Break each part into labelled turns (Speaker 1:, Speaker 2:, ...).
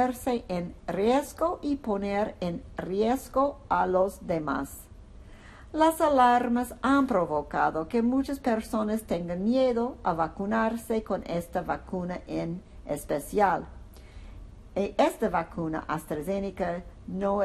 Speaker 1: verse en riesgo y poner en riesgo a los demás. Las alarmas han provocado que muchas personas tengan miedo a vacunarse con esta vacuna en especial. Esta vacuna AstraZeneca no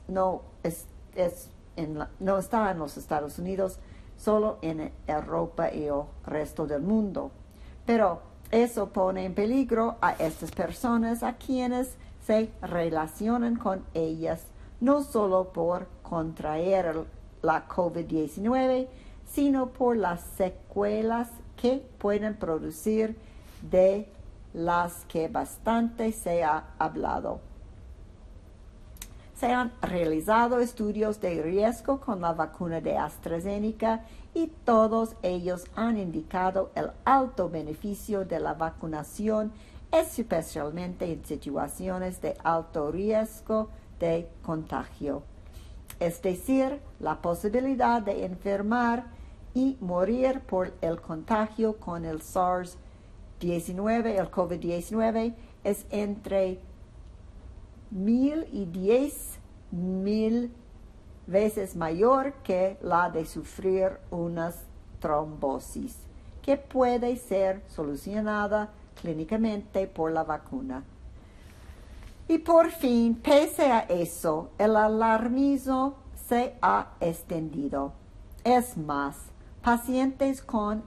Speaker 1: está en los Estados Unidos, solo en Europa y el resto del mundo. Pero eso pone en peligro a estas personas a quienes se relacionan con ellas, no solo por contraer la COVID-19, sino por las secuelas que pueden producir, de las que bastante se ha hablado. Se han realizado estudios de riesgo con la vacuna de AstraZeneca y todos ellos han indicado el alto beneficio de la vacunación, especialmente en situaciones de alto riesgo de contagio. Es decir, la posibilidad de enfermar y morir por el contagio con el SARS-19, el COVID-19, es entre 1,000 y 10,000 veces mayor que la de sufrir una trombosis, que puede ser solucionada clínicamente por la vacuna. Y por fin, pese a eso, el alarmismo se ha extendido. Es más, pacientes con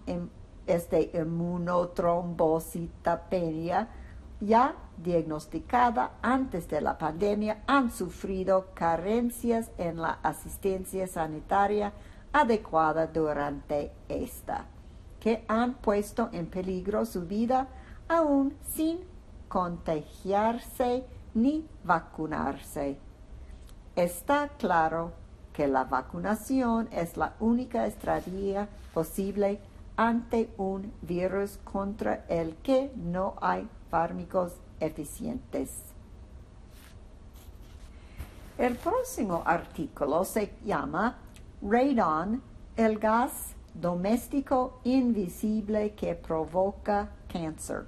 Speaker 1: inmunotrombocitopenia ya diagnosticada antes de la pandemia han sufrido carencias en la asistencia sanitaria adecuada durante esta, que han puesto en peligro su vida aún sin contagiarse ni vacunarse. Está claro que la vacunación es la única estrategia posible ante un virus contra el que no hay fármacos eficientes. El próximo artículo se llama Radon, el gas doméstico invisible que provoca cáncer.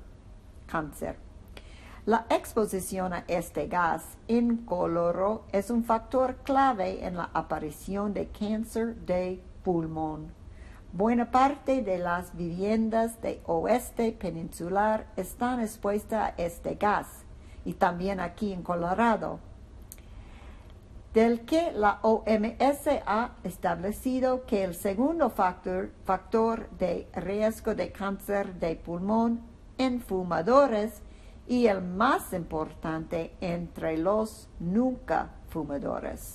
Speaker 1: La exposición a este gas incoloro es un factor clave en la aparición de cáncer de pulmón. Buena parte de las viviendas del oeste peninsular están expuestas a este gas, y también aquí en Colorado, del que la OMS ha establecido que el segundo factor de riesgo de cáncer de pulmón en fumadores y el más importante entre los nunca fumadores.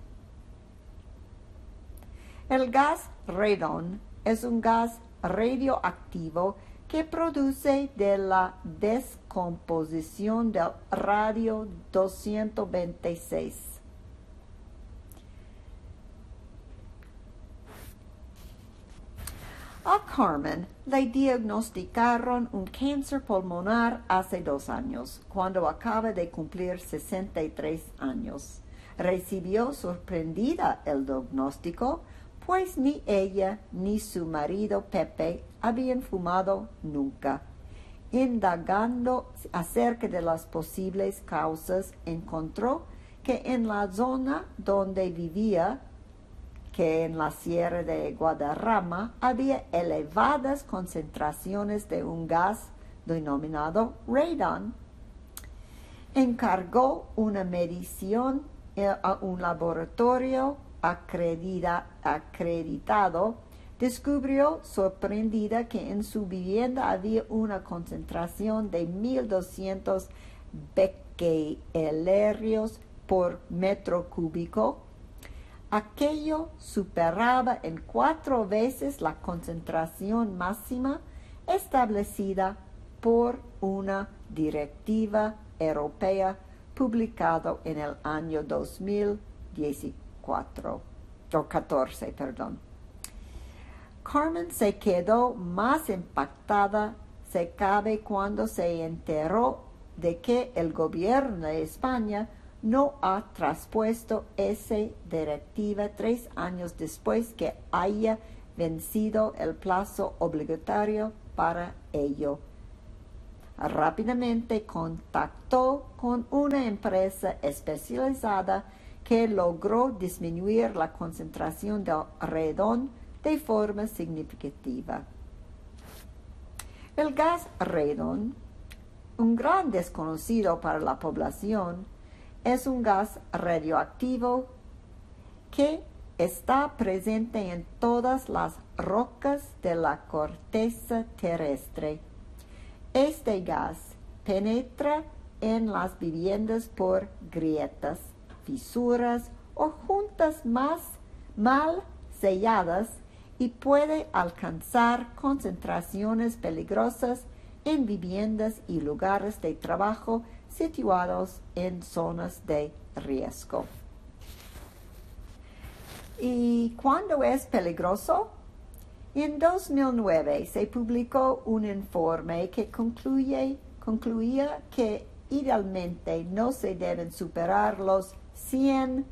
Speaker 1: El gas radon es un gas radioactivo que produce de la descomposición del radio 226. A Carmen le diagnosticaron un cáncer pulmonar hace 2 años, cuando acaba de cumplir 63 años. Recibió sorprendida el diagnóstico, pues ni ella ni su marido Pepe habían fumado nunca. Indagando acerca de las posibles causas, encontró que en la zona donde vivía, que en la Sierra de Guadarrama, había elevadas concentraciones de un gas denominado radon. Encargó una medición a un laboratorio acreditado. Descubrió sorprendida que en su vivienda había una concentración de 1,200 becquerelios por metro cúbico. Aquello superaba en 4 veces la concentración máxima establecida por una directiva europea publicada en el año 2014. Carmen se quedó más impactada, se cabe, cuando se enteró de que el gobierno de España no ha traspuesto esa directiva 3 años después que haya vencido el plazo obligatorio para ello. rápidamente contactó con una empresa especializada que logró disminuir la concentración de radón de forma significativa. El gas radón, un gran desconocido para la población, es un gas radioactivo que está presente en todas las rocas de la corteza terrestre. Este gas penetra en las viviendas por grietas, fisuras o juntas mal selladas y puede alcanzar concentraciones peligrosas en viviendas y lugares de trabajo situados en zonas de riesgo. ¿Y cuándo es peligroso? En 2009 se publicó un informe que concluía que idealmente no se deben superar los 100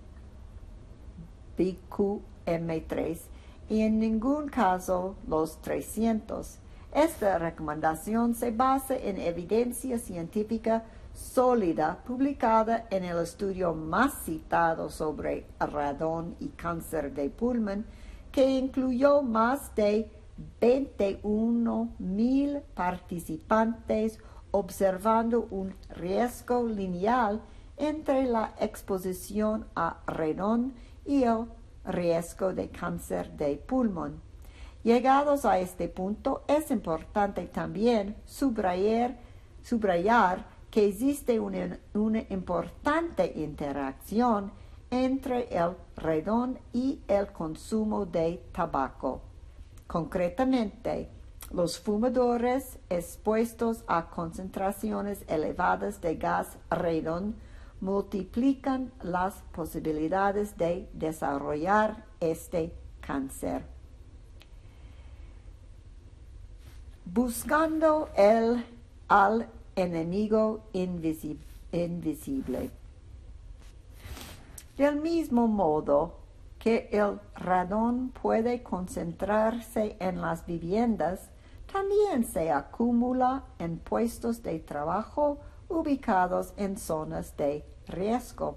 Speaker 1: BQM3 y en ningún caso los 300. Esta recomendación se basa en evidencia científica sólida publicada en el estudio más citado sobre radón y cáncer de pulmón, que incluyó más de 21,000 participantes observando un riesgo lineal entre la exposición a radón y el riesgo de cáncer de pulmón. Llegados a este punto, es importante también subrayar que existe una importante interacción entre el radón y el consumo de tabaco. Concretamente, los fumadores expuestos a concentraciones elevadas de gas radón multiplican las posibilidades de desarrollar este cáncer. Buscando al enemigo invisible. Del mismo modo que el radón puede concentrarse en las viviendas, también se acumula en puestos de trabajo ubicados en zonas de riesgo.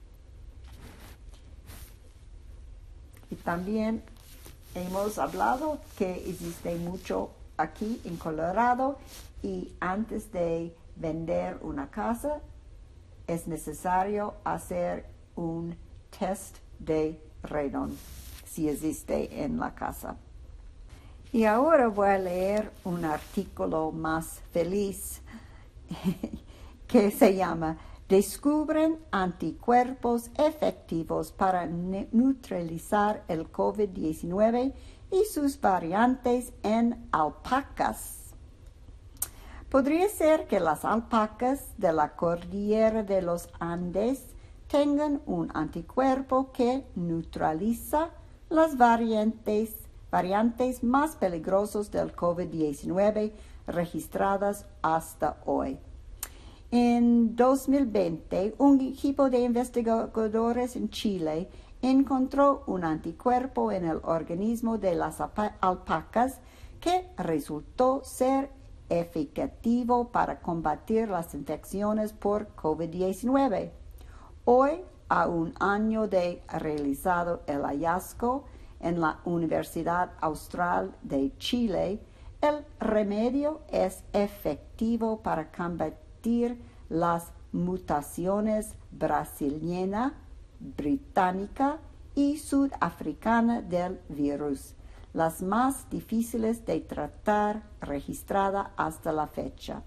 Speaker 1: Y también hemos hablado que existe mucho aquí en Colorado y antes de vender una casa es necesario hacer un test de radón si existe en la casa. Y ahora voy a leer un artículo más feliz que se llama Descubren anticuerpos efectivos para neutralizar el COVID-19 y sus variantes en alpacas. Podría ser que las alpacas de la cordillera de los Andes tengan un anticuerpo que neutraliza las variantes más peligrosas del COVID-19 registradas hasta hoy. En 2020, un equipo de investigadores en Chile encontró un anticuerpo en el organismo de las alpacas que resultó ser eficativo para combatir las infecciones por COVID-19. Hoy, a un año de realizado el hallazgo en la Universidad Austral de Chile, el remedio es efectivo para combatir las mutaciones brasileña, británica y sudafricana del virus, las más difíciles de tratar registrada hasta la fecha.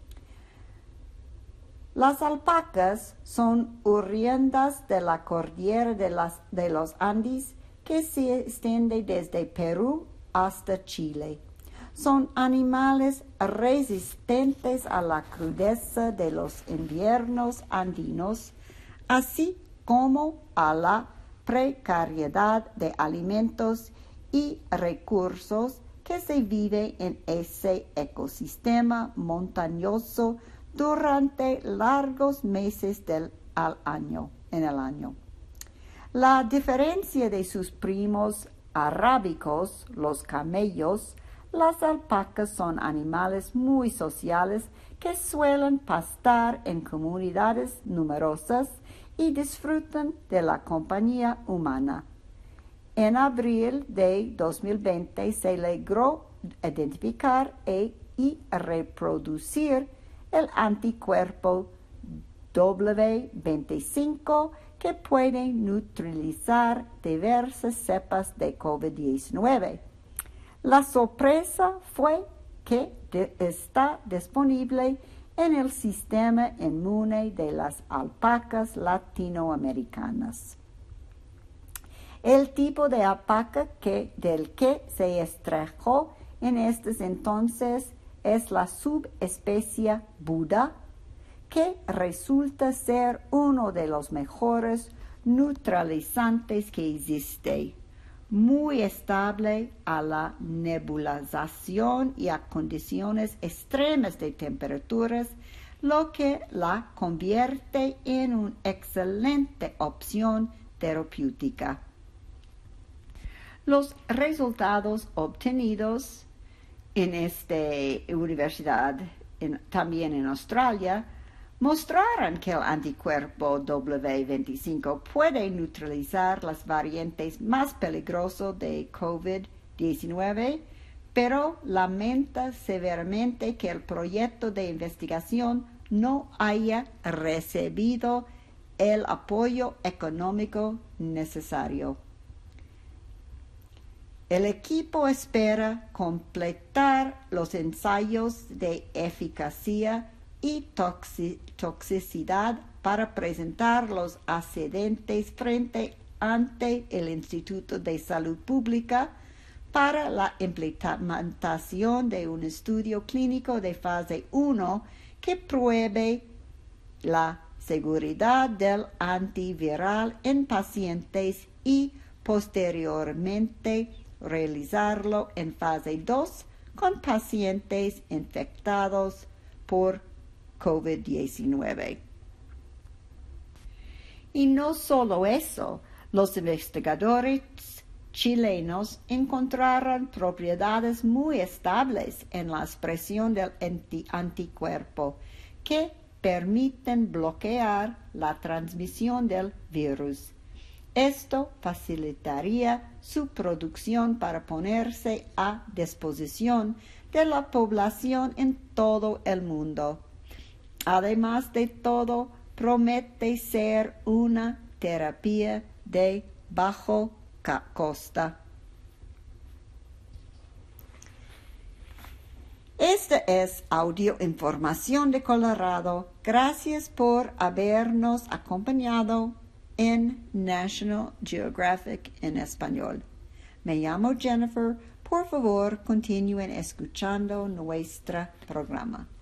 Speaker 1: Las alpacas son oriundas de la cordillera de los Andes que se extiende desde Perú hasta Chile. Son animales resistentes a la crudeza de los inviernos andinos, así como a la precariedad de alimentos y recursos que se vive en ese ecosistema montañoso durante largos meses en el año. La diferencia de sus primos arábicos, los camellos, las alpacas son animales muy sociales que suelen pastar en comunidades numerosas y disfrutan de la compañía humana. En abril de 2020 se logró identificar y reproducir el anticuerpo W25 que puede neutralizar diversas cepas de COVID-19. La sorpresa fue que está disponible en el sistema inmune de las alpacas latinoamericanas. El tipo de alpaca del que se extrajo en estos entonces es la subespecie Buda, que resulta ser uno de los mejores neutralizantes que existe, muy estable a la nebulización y a condiciones extremas de temperaturas, lo que la convierte en una excelente opción terapéutica. Los resultados obtenidos en esta universidad, también en Australia, mostraron que el anticuerpo W25 puede neutralizar las variantes más peligrosas de COVID-19, pero lamenta severamente que el proyecto de investigación no haya recibido el apoyo económico necesario. El equipo espera completar los ensayos de eficacia y toxicidad para presentar los antecedentes ante el Instituto de Salud Pública para la implementación de un estudio clínico de fase 1 que pruebe la seguridad del antiviral en pacientes y posteriormente realizarlo en fase 2 con pacientes infectados por COVID-19. Y no solo eso, los investigadores chilenos encontraron propiedades muy estables en la expresión del anticuerpo que permiten bloquear la transmisión del virus. Esto facilitaría su producción para ponerse a disposición de la población en todo el mundo. Además de todo, promete ser una terapia de bajo costo. Esta es Audio Información de Colorado. Gracias por habernos acompañado en National Geographic en español. Me llamo Jennifer. Por favor, continúen escuchando nuestro programa.